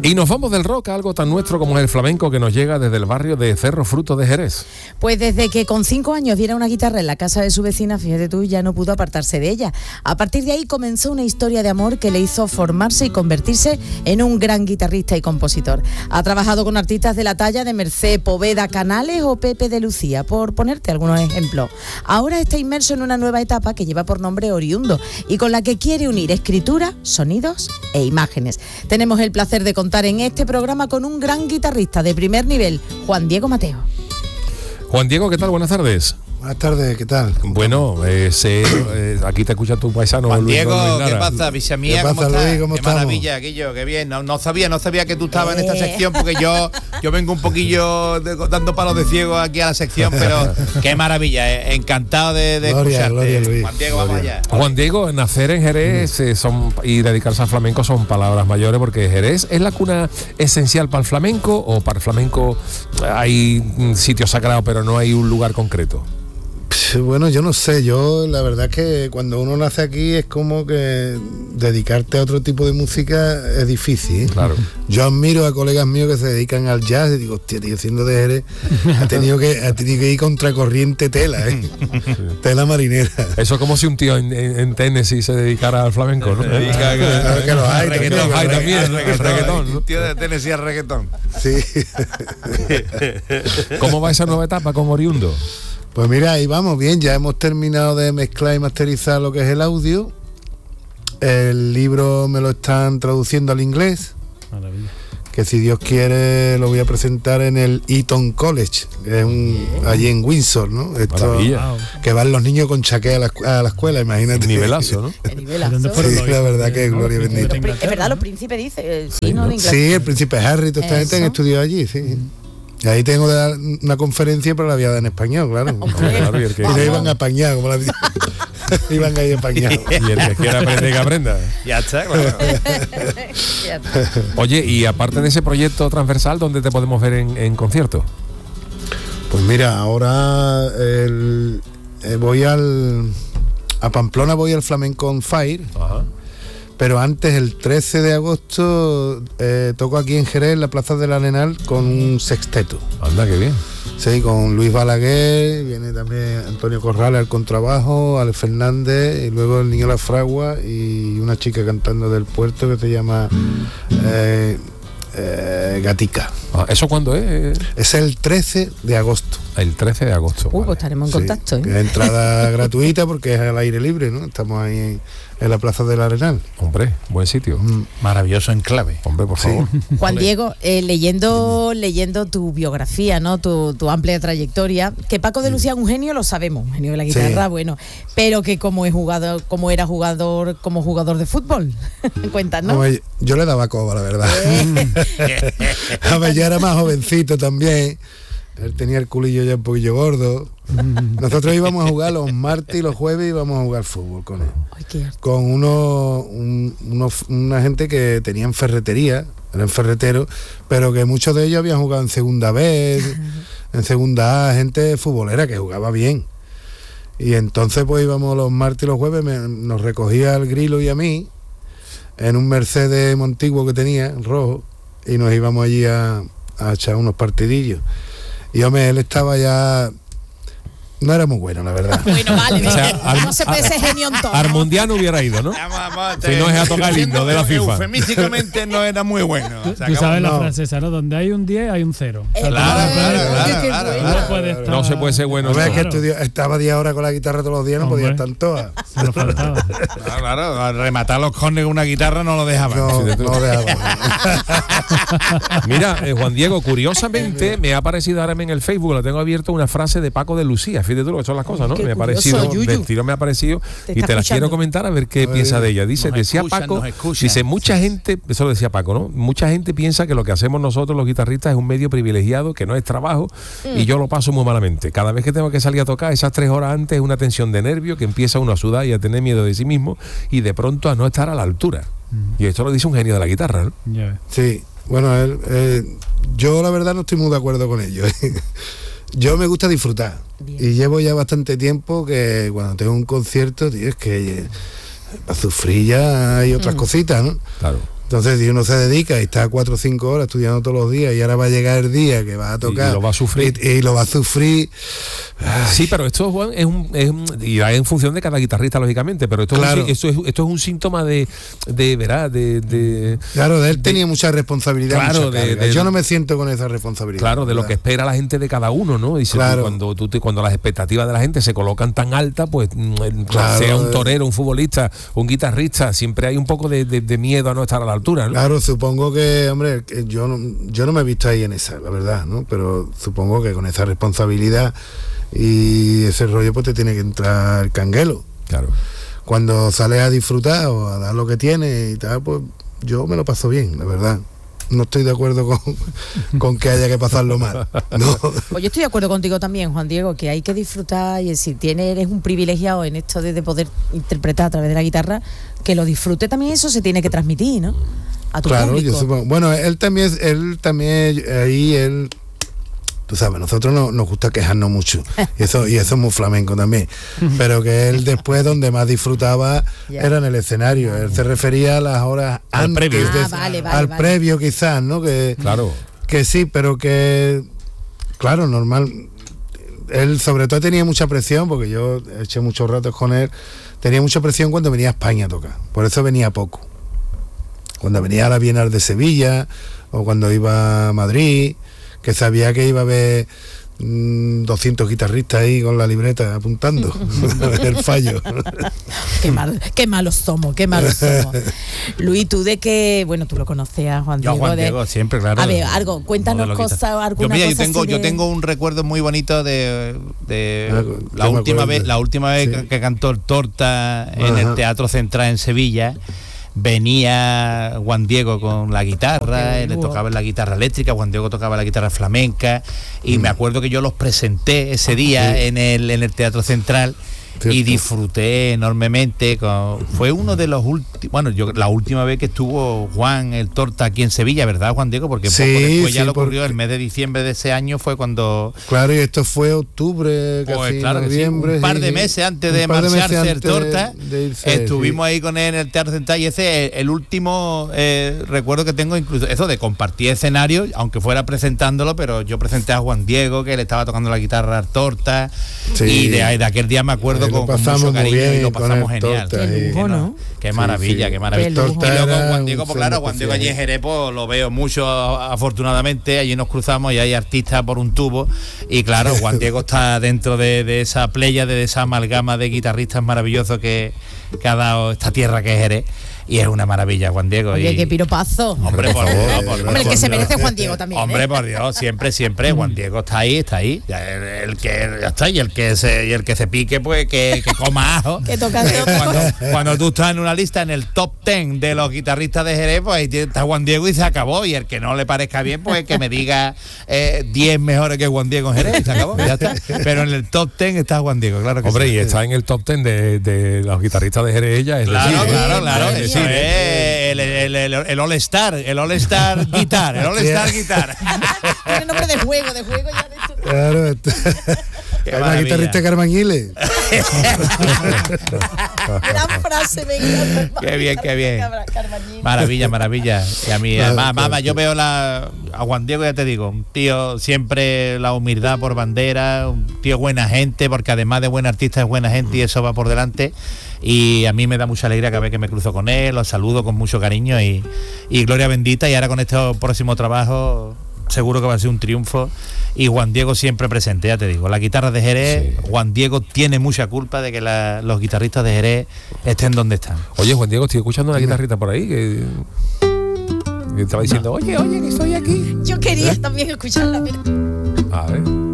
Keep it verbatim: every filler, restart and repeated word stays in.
Y nos vamos del rock a algo tan nuestro como es el flamenco, que nos llega desde el barrio de Cerro Fruto de Jerez. Pues desde que con cinco años viera una guitarra en la casa de su vecina, fíjate tú, ya no pudo apartarse de ella. A partir de ahí comenzó una historia de amor que le hizo formarse y convertirse en un gran guitarrista y compositor. Ha trabajado con artistas de la talla de Mercé Poveda Canales o Pepe de Lucía, por ponerte algunos ejemplos. Ahora está inmerso en una nueva etapa que lleva por nombre Oriundo y con la que quiere unir escritura, sonidos e imágenes. Tenemos el placer de contar en este programa con un gran guitarrista de primer nivel, Juan Diego Mateo. Juan Diego, ¿qué tal? Buenas tardes. Buenas tardes, ¿qué tal? Bueno, eh, sé, eh, aquí te escucha tu paisano Juan Luis Diego, Gómez ¿qué Lara. pasa? Visa mía, ¿Qué ¿cómo pasa, estás? Luis? ¿Cómo qué estamos? maravilla, Guillo, qué bien. No, no sabía, no sabía que tú estabas en esta sección, porque yo yo vengo un poquillo de, dando palos de ciego aquí a la sección, pero qué maravilla, eh, encantado de, de Gloria, escucharte. gloria, Luis. Juan Diego, vamos allá. Juan Diego, nacer en Jerez eh, son, y dedicarse al flamenco son palabras mayores, porque Jerez es la cuna esencial para el flamenco, o para el flamenco hay mm, sitios sagrados, pero no hay un lugar concreto. Bueno, yo no sé, yo la verdad es que cuando uno nace aquí es como que dedicarte a otro tipo de música es difícil, ¿eh? Claro. Yo admiro a colegas míos que se dedican al jazz y digo, hostia, tío, siendo de Jerez ha tenido que, ha tenido que ir contracorriente tela, ¿eh? Sí. Tela marinera. Eso es como si un tío en, en, en Tennessee se dedicara al flamenco, ¿no? Se dedica a- Claro que los hay, al reggaetón, también, hay los también, al ¿no? reggaetón, El reggaetón, ¿no? un tío de Tennessee al reggaetón. Sí. ¿Cómo va esa nueva etapa con Oriundo? Pues mira, ahí vamos bien, ya hemos terminado de mezclar y masterizar lo que es el audio. El libro me lo están traduciendo al inglés. Maravilla. Que si Dios quiere lo voy a presentar en el Eton College, que es un, allí en Windsor, ¿no? Esto, Maravilla. Wow. que van los niños con chaqué a la, escu- a la escuela, imagínate. Nivelazo, ¿no? El nivelazo. ¿Dónde Sí, fueron los la hijos verdad de- que no, gloria los bendita. príncipes de Es verdad, Inglaterra, los ¿no? príncipes dice, eh, sí, Sí, ¿no? ¿no? De Inglaterra. Sí, el príncipe Harry, toda esta gente han Eso. estudiado allí, sí. Y ahí tengo que dar una conferencia, pero la voy a dar en español, claro. Claro, y el que, Y no iban apañados, como la iban ahí apañados. y el que quiera aprender, que aprenda. Ya está, claro. Ya está. Oye, y aparte de ese proyecto transversal, ¿dónde te podemos ver en, en concierto? Pues mira, ahora el- eh, voy al a Pamplona, voy al Flamenco on Fire, Ajá. pero antes, el trece de agosto, eh, toco aquí en Jerez, en la Plaza del Arenal, con un sexteto. Anda, qué bien. Sí, con Luis Balaguer, viene también Antonio Corrales al contrabajo, Alex Fernández, y luego el Niño La Fragua y una chica cantando del puerto que se llama eh, eh, Gatica. Ah, ¿eso cuándo es? Es el trece de agosto. El trece de agosto. Uh, pues vale. estaremos en Sí, contacto, que ¿eh? es entrada gratuita porque es al aire libre, ¿no? Estamos ahí en, en la Plaza del Arenal. Hombre, buen sitio. Mm. Maravilloso enclave. Hombre, por Sí. favor. Juan Diego, eh, leyendo leyendo tu biografía, ¿no? Tu, tu amplia trayectoria, que Paco de Lucía es un genio, lo sabemos, un genio de la guitarra, Sí. bueno, pero que como es jugador, como era jugador, como jugador de fútbol, cuéntanos. Hombre, yo le daba coba, la verdad. A ver, yo era más jovencito también. Él tenía el culillo ya un poquillo gordo. Nosotros íbamos a jugar los martes y los jueves, íbamos a jugar fútbol con él. Ay, qué arte. Con unos, un- unos- una gente que tenían ferretería, eran ferreteros, pero que muchos de ellos habían jugado en segunda vez, en segunda A, gente futbolera que jugaba bien. Y entonces pues íbamos los martes y los jueves, me- nos recogía el Grilo y a mí en un Mercedes Montiguo que tenía, rojo, y nos íbamos allí a, a echar unos partidillos. Y hombre, él estaba ya... No era muy bueno, la verdad. Bueno, vale, O sea, venga, al- no se puede ser genio en todo. Al mundial no hubiera ido, ¿no? Vamos, vamos, Si no es a tocar el himno de la FIFA. Eufemísticamente no era muy bueno. Tú, Se tú acabó. sabes la no. francesa, ¿no? Donde hay un diez hay un cero. O sea, Eh, Claro, tú- claro, eh, claro, qué claro, bueno. no claro. puede estar- No se puede ser bueno. No veas que Claro. estudió, estaba diez horas con la guitarra todos los días, no podía Hombre. estar todas. Se nos faltaba. Claro, claro, al rematar los cornes con una guitarra no lo dejaban. No, no dejaba. Mira, eh, Juan Diego, curiosamente me ha aparecido ahora en el Facebook, lo tengo abierto, una frase de Paco de Lucía. Fíjate tú lo que son las cosas, ¿no? Qué me ha curioso, parecido, Yuyu. del tiro me ha parecido Te y está te las escuchando. quiero comentar a ver qué A ver. piensa de ella. Dice, Nos decía escuchan, Paco, nos escuchan. dice, mucha gente, eso lo decía Paco, ¿no? Mucha gente piensa que lo que hacemos nosotros los guitarristas es un medio privilegiado, que no es trabajo, y yo lo paso muy malamente. Cada vez que tengo que salir a tocar, esas tres horas antes es una tensión de nervio que empieza uno a sudar y a tener miedo de sí mismo y de pronto a no estar a la altura. Y esto lo dice un genio de la guitarra, ¿no? Ya ves. Sí, bueno, él, eh, yo la verdad no estoy muy de acuerdo con ello. Yo me gusta disfrutar. Bien. Y llevo ya bastante tiempo que cuando tengo un concierto, tío, es que eh, para sufrir ya hay otras Mm. cositas, ¿no? Claro. Entonces, si uno se dedica y está cuatro o cinco horas estudiando todos los días y ahora va a llegar el día que va a tocar y, y lo va a sufrir y, y lo va a sufrir. Sí, pero esto, Juan, es un, es un y va en función de cada guitarrista, lógicamente, pero esto, claro. es, un, esto, es, esto es un síntoma de, de ¿verdad? De, de, claro, de él de, tenía mucha responsabilidad. Claro, mucha de, de, yo no me siento con esa responsabilidad. Claro, de lo que espera la gente de cada uno, ¿no? Y claro. cuando, tú te, cuando las expectativas de la gente se colocan tan altas, pues claro, sea un torero, un futbolista, un guitarrista, siempre hay un poco de, de, de miedo a no estar a la altura, ¿no? Claro, supongo que, hombre, que yo no, yo no me he visto ahí en esa, la verdad, ¿no? Pero supongo que con esa responsabilidad y ese rollo pues te tiene que entrar el canguelo. Claro. Cuando sales a disfrutar o a dar lo que tienes y tal, pues yo me lo paso bien, la verdad. No estoy de acuerdo con, con que haya que pasarlo mal, ¿no? Pues yo estoy de acuerdo contigo también, Juan Diego, que hay que disfrutar y si tienes, eres un privilegiado en esto de, de poder interpretar a través de la guitarra, que lo disfrute también, eso se tiene que transmitir, ¿no? A tu claro, público. Yo supongo. Bueno, él también, él también, ahí él, tú sabes, nosotros no, nos gusta quejarnos mucho, y eso, y eso es muy flamenco también, pero que él después donde más disfrutaba yeah. era en el escenario, él se refería a las horas al antes, previo, de, ah, vale, vale, al vale. previo quizás, ¿no? Que, claro. que sí, pero que, claro, normal, él sobre todo tenía mucha presión, porque yo eché muchos ratos con él, tenía mucha presión cuando venía a España a tocar, por eso venía poco. Cuando venía a la Bienal de Sevilla o cuando iba a Madrid, que sabía que iba a haber mmm, doscientos guitarristas ahí con la libreta apuntando el fallo. Qué, mal, qué malos somos, qué malos somos. Luis, tú de que, bueno, tú lo conocías, Juan Diego. Yo Juan de, Diego, siempre, claro. A ver, algo, cuéntanos cosas, alguna yo, mira, cosa yo tengo, así yo de... tengo un recuerdo muy bonito de, de ah, la última vez, la última vez sí. que, que cantó el Torta en Ajá. el Teatro Central en Sevilla. Venía Juan Diego con la guitarra, okay, él le wow. tocaba la guitarra eléctrica, Juan Diego tocaba la guitarra flamenca y mm. me acuerdo que yo los presenté ese día sí. en el en el Teatro Central. Cierto. Y disfruté enormemente con, fue uno de los últimos, bueno, yo la última vez que estuvo Juan el Torta aquí en Sevilla, ¿verdad, Juan Diego? Porque sí, poco después ya sí, lo ocurrió, porque... el mes de diciembre de ese año fue cuando... Claro, y esto fue octubre, pues, casi claro noviembre. Sí, un par de meses antes de marcharse el Torta, de, de irse, estuvimos sí. ahí con él en el Teatro Central y ese es el último eh, recuerdo que tengo, incluso eso de compartir escenario, aunque fuera presentándolo, pero yo presenté a Juan Diego, que le estaba tocando la guitarra al Torta, sí. y de, de aquel día me acuerdo eh, con, con mucho cariño y lo pasamos genial. Qué lujo, ¿no? Qué maravilla, sí, sí. qué maravilla. Qué y luego Juan Diego, pues claro, Juan Diego allí en especial. Jerez, pues, lo veo mucho afortunadamente, allí nos cruzamos y hay artistas por un tubo y claro, Juan Diego está dentro de, de esa playa, de esa amalgama de guitarristas maravillosos que, que ha dado esta tierra que es Jerez. Y es una maravilla, Juan Diego. Oye, y... qué piropazo. Hombre, por Dios, por Dios. Hombre, el que se merece Juan Diego también. Hombre, ¿eh? por Dios, siempre, siempre. Juan Diego está ahí, está ahí. El, el que ya está, y el que se, y el que se pique, pues que, que coma ajo. Que toca cuando, cuando tú estás en una lista en el top ten de los guitarristas de Jerez, pues ahí está Juan Diego y se acabó. Y el que no le parezca bien, pues que me diga eh, diez mejores que Juan Diego en Jerez y se acabó. Ya está. Pero en el top ten está Juan Diego, claro que Hombre, sí. y está en el top ten de, de los guitarristas de Jerez, ella. Es claro, decir, claro, ¿eh? claro. Es decir, ¿eh? El, el, el, el All Star, el All Star Guitar, el All Star Guitar. Tiene nombre de juego, de juego ya de esto. Claro, esto. Qué Hay una maravilla. guitarrista Carmañiles. Gran frase, me encanta. Qué bien, qué bien. Carmañín. Maravilla, maravilla. Y a mí, Claro, además, claro, mamá, yo sí. veo la, a Juan Diego, ya te digo, un tío siempre la humildad por bandera, un tío buena gente, porque además de buen artista es buena gente y eso va por delante. Y a mí me da mucha alegría cada vez que me cruzo con él, los saludo con mucho cariño y, y gloria bendita. Y ahora con este próximo trabajo seguro que va a ser un triunfo. Y Juan Diego siempre presente, ya te digo, la guitarra de Jerez, sí. Juan Diego tiene mucha culpa de que la, los guitarristas de Jerez estén donde están. Oye, Juan Diego, estoy escuchando una guitarrita por ahí que, que estaba diciendo, oye, oye, que estoy aquí. Yo quería también escucharla, mira. A ver.